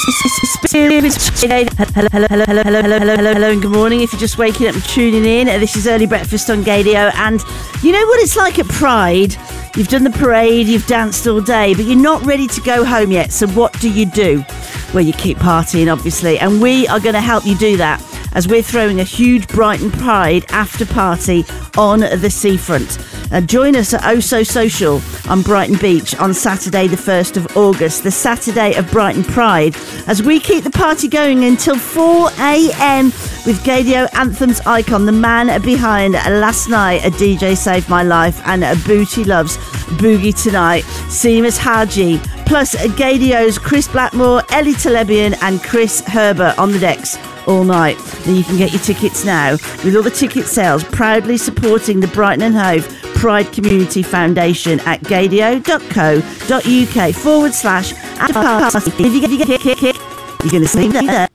Hello, and good morning. If you're just waking up and tuning in, this is Early Breakfast on Gaydio. And you know what it's like at Pride? You've done the parade, you've danced all day, but you're not ready to go home yet. So what do? Well, you keep partying, obviously, and we are going to help you do that as we're throwing a huge Brighton Pride after party on the seafront. Join us at Oh So Social on Brighton Beach on Saturday the 1st of August, the Saturday of Brighton Pride, as we keep the party going until 4 a.m. with Gaydio Anthems icon, the man behind Last Night, a DJ Saved My Life, and Booty Loves Boogie Tonight, Seamus Haji, plus Gaydio's Chris Blackmore, Ellie Telebian and Chris Herbert on the decks all night. And you can get your tickets now with all the ticket sales proudly supporting the Brighton and Hove Pride Community Foundation at gaydio.co.uk/afterparty. If you get you're going to see that.